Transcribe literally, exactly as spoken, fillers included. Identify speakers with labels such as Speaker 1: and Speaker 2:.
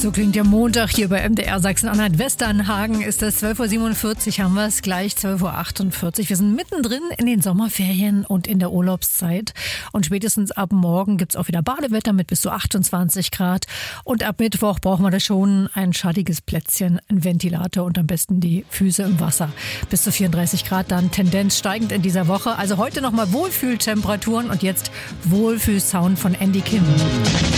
Speaker 1: So klingt der Montag hier bei M D R Sachsen-Anhalt. Westernhagen ist es. zwölf Uhr siebenundvierzig haben wir es, gleich zwölf Uhr achtundvierzig. Wir sind mittendrin in den Sommerferien und in der Urlaubszeit. Und spätestens ab morgen gibt's auch wieder Badewetter mit bis zu achtundzwanzig Grad. Und ab Mittwoch brauchen wir da schon ein schattiges Plätzchen, ein Ventilator und am besten die Füße im Wasser. Bis zu vierunddreißig Grad dann Tendenz steigend in dieser Woche. Also heute nochmal Wohlfühltemperaturen und jetzt Wohlfühlsound von Andy Kim.